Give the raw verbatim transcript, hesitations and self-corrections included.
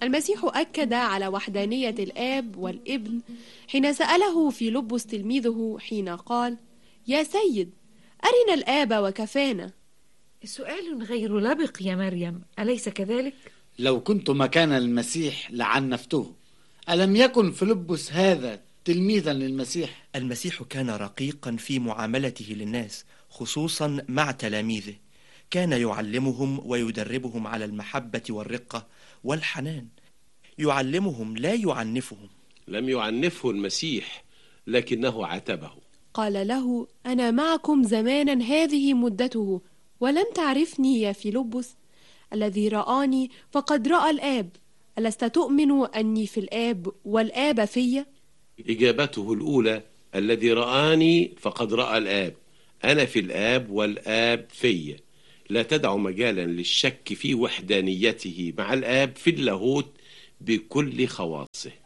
المسيح أكد على وحدانية الآب والابن حين سأله فيلبس تلميذه حين قال: يا سيد، أرنا الآب وكفانا. سؤال غير لبق يا مريم، أليس كذلك؟ لو كنت مكان المسيح لعنفته. ألم يكن فيلبس هذا تلميذا للمسيح؟ المسيح كان رقيقا في معاملته للناس، خصوصا مع تلاميذه. كان يعلمهم ويدربهم على المحبة والرقة والحنان، يعلمهم لا يعنفهم. لم يعنفه المسيح، لكنه عاتبه. قال له: أنا معكم زمانا هذه مدته ولم تعرفني يا فيلبس؟ الذي رآني فقد رأى الآب، ألست تؤمن أني في الآب والآب في؟ إجابته الأولى: الذي رآني فقد رأى الآب، أنا في الآب والآب في، لا تدع مجالا للشك في وحدانيته مع الآب في اللاهوت بكل خواصه.